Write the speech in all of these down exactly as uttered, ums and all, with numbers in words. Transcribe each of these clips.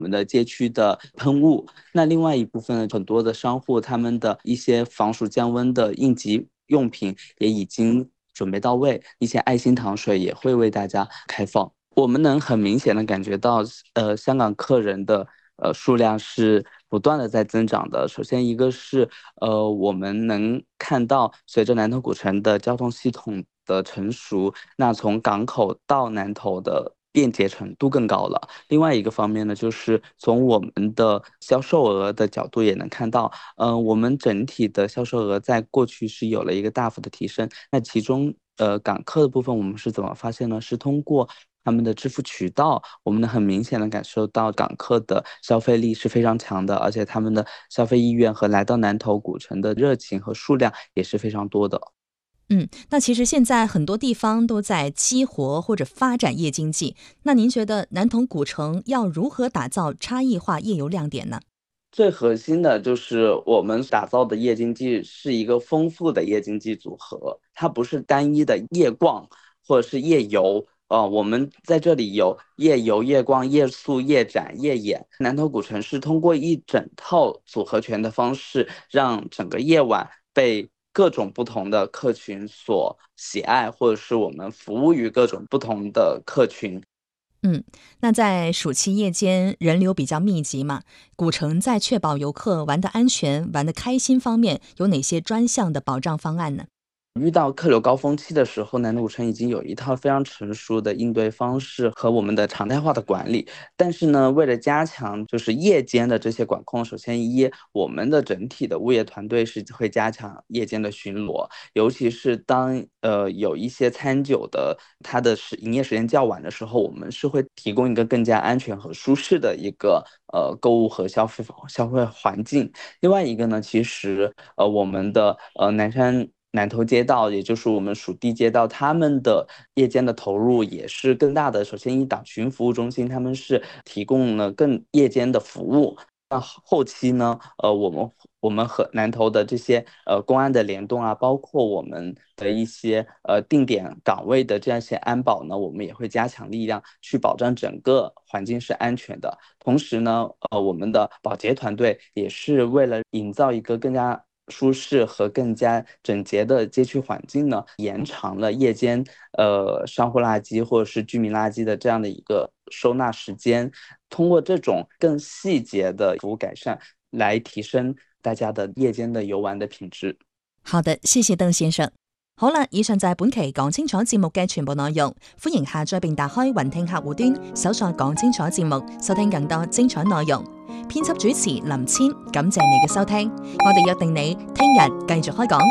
我们的街区的喷雾。那另外一部分很多的商户，他们的一些防暑降温的应急用品也已经准备到位，一些爱心糖水也会为大家开放。我们能很明显的感觉到，呃，香港客人的呃数量是不断的在增长的。首先一个是呃，我们能看到随着南头古城的交通系统的成熟，那从港口到南头的便捷程度更高了。另外一个方面呢，就是从我们的销售额的角度也能看到，呃，我们整体的销售额在过去是有了一个大幅的提升。那其中呃港客的部分，我们是怎么发现呢？是通过他们的支付渠道，我们能很明显的感受到港客的消费力是非常强的，而且他们的消费意愿和来到南头古城的热情和数量也是非常多的。 嗯，那其实现在很多地方都在激活或者发展夜经济，那您觉得南头古城要如何打造差异化夜游亮点呢？ 最核心的就是我们打造的夜经济是一个丰富的夜经济组合，它不是单一的夜逛或者是夜游。呃，我们在这里有夜游、夜逛、夜宿、夜展、夜演。南头古城是通过一整套组合拳的方式，让整个夜晚被各种不同的客群所喜爱，或者是我们服务于各种不同的客群。 嗯，那在暑期夜间人流比较密集嘛，古城在确保游客玩得安全、玩得开心方面，有哪些专项的保障方案呢？ 遇到客流高峰期的时候，南头古城已经有一套非常成熟的应对方式和我们的常态化的管理。但是呢，为了加强就是夜间的这些管控，首先一，我们的整体的物业团队是会加强夜间的巡逻，尤其是当呃有一些餐酒的它的时营业时间较晚的时候，我们是会提供一个更加安全和舒适的一个呃购物和消费消费环境。另外一个呢，其实呃我们的呃南山。南头街道，也就是我们属地街道，他们的夜间的投入也是更大的。首先，一党群服务中心，他们是提供了更夜间的服务。那后期呢，呃，我们我们和南头的这些呃公安的联动啊，包括我们的一些呃定点岗位的这样一些安保呢，我们也会加强力量去保障整个环境是安全的。同时呢，呃，我们的保洁团队也是为了营造一个更加舒适和更加整洁的街区环境呢，延长了夜间呃商户垃圾或者是居民垃圾的这样的一个收纳时间。通过这种更细节的服务改善，来提升大家的夜間的遊玩的品質。 好的，謝謝鄧先生。好啦，以上就係本期講清楚節目嘅全部內容，歡迎下載並打開雲聽客戶端，搜索講清楚節目，收聽更多精彩內容。編輯主持林千，感謝你嘅收聽，我哋約定你聽日繼續開講。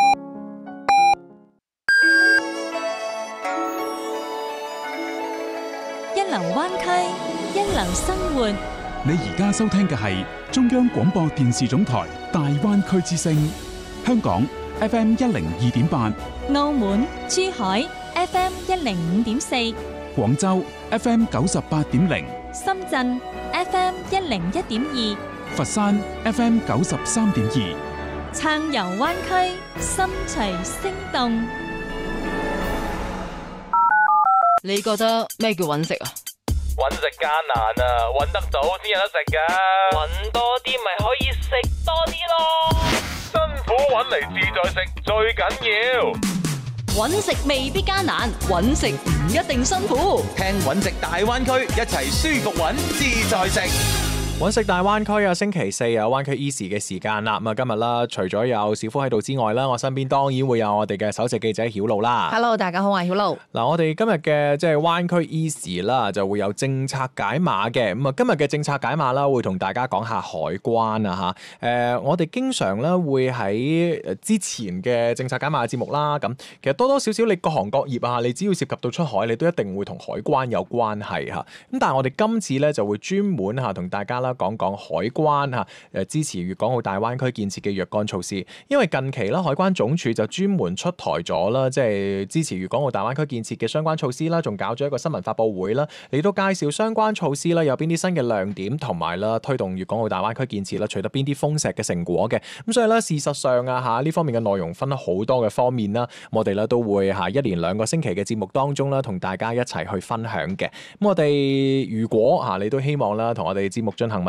一流灣區，一流生活。 你而家收聽嘅係中央廣播電視總台大灣區之聲，香港 F M 一零二點八， 澳門、珠海 F M 一零五點四， 廣州 F M 九十八點零， 深圳 F M 一零一點二， 佛山 F M 九十三點二。 撐遊灣區，心隨聲動。 你覺得咩叫揾食啊？ 揾食艱難啊，揾得到先有得食㗎。揾多啲咪可以食多啲咯。辛苦揾嚟自在食最緊要。 揾食未必艱難，揾食唔一定辛苦。 聽揾食大灣區，一齊舒服揾，自在食。 揾食大灣區啊，星期四有灣區 Easy 嘅時間啦。咁啊，今日啦，除咗有小夫喺度之外啦，我身邊當然會有我哋嘅首席記者曉露啦。 Hello， 大家好，我係曉露。 嗱，我哋今日嘅即係灣區 Easy 啦，就會有政策解碼嘅。咁啊，今日嘅政策解碼啦，會同大家講下海關啊嚇。誒，我哋經常咧會喺之前嘅政策解碼嘅節目啦，咁其實多多少少你各行各業啊，你只要涉及到出海，你都一定會同海關有關係嚇。咁但係我哋今次咧就會專門嚇同大家啦，講講海關嚇誒支持粵港澳大灣區建設嘅若干措施，因為近期啦，海關總署就專門出台咗啦，即係支持粵港澳大灣區建設嘅相關措施啦，仲搞咗一個新聞發佈會啦，嚟到介紹相關措施啦，有邊啲新嘅亮點，同埋啦推動粵港澳大灣區建設啦，取得邊啲豐碩嘅成果嘅。咁所以咧，事實上啊嚇呢方面嘅內容分咗好多嘅方面啦，我哋咧都會嚇一連兩個星期嘅節目當中啦，同大家一齊去分享嘅。咁我哋如果嚇你都希望啦，同我哋節目進行